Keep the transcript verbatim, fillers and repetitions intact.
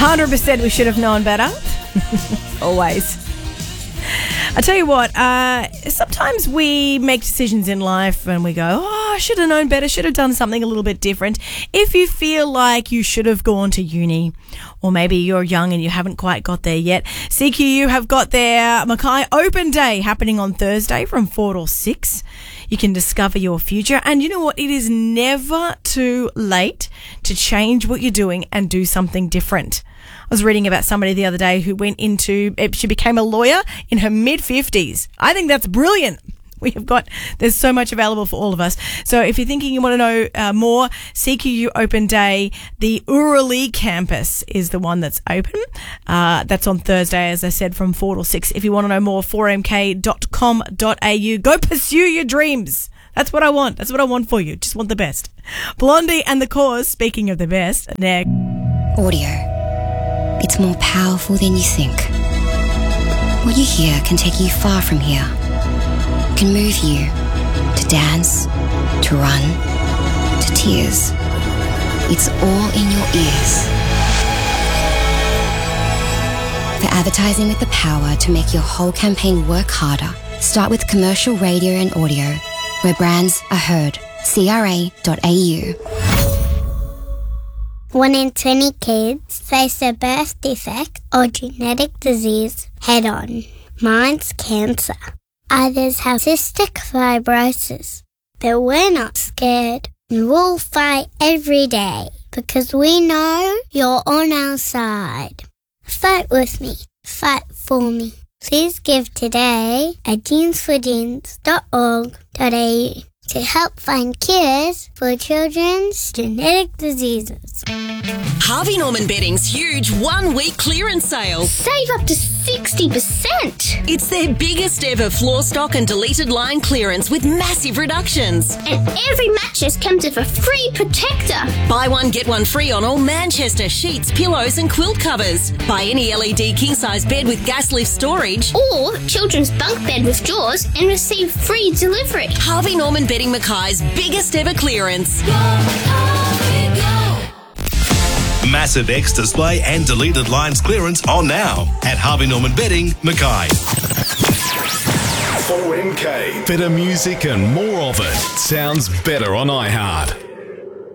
hundred percent we should have known better. Always. I tell you what, uh, sometimes we make decisions in life and we go, oh, I should have known better, should have done something a little bit different. If you feel like you should have gone to uni, or maybe you're young and you haven't quite got there yet, C Q U have got their Mackay Open Day happening on Thursday from four till six. You can discover your future. And you know what? It is never too late to change what you're doing and do something different. I was reading about somebody the other day who went into, she became a lawyer in her mid-fifties. I think that's brilliant. We have got, there's so much available for all of us. So if you're thinking you want to know uh, more, C Q U Open Day, the Urali campus is the one that's open. Uh, that's on Thursday, as I said, from four till six. If you want to know more, four m k dot com dot a u. Go pursue your dreams. That's what I want. That's what I want for you. Just want the best. Blondie and The Cause, speaking of the best, next. Audio. It's more powerful than you think. What you hear can take you far from here. It can move you to dance, to run, to tears. It's all in your ears. For advertising with the power to make your whole campaign work harder, start with commercial radio and audio, where brands are heard. C R A dot A U. One in twenty kids face a birth defect or genetic disease head-on. Mine's cancer. Others have cystic fibrosis. But we're not scared, and we'll fight every day because we know you're on our side. Fight with me. Fight for me. Please give today at jeans for jeans dot org dot a u to help find cures for children's genetic diseases. Harvey Norman Bedding's huge one-week clearance sale. Save up to sixty percent. It's their biggest ever floor stock and deleted line clearance with massive reductions. And every mattress comes with a free protector. Buy one, get one free on all Manchester sheets, pillows and quilt covers. Buy any L E D king-size bed with gas lift storage. Or children's bunk bed with drawers and receive free delivery. Harvey Norman Bedding Mackay's biggest ever clearance. Go, Harvey, go. Massive X display and deleted lines clearance on now at Harvey Norman Bedding, Mackay. four M K. Better music and more of it. Sounds better on iHeart.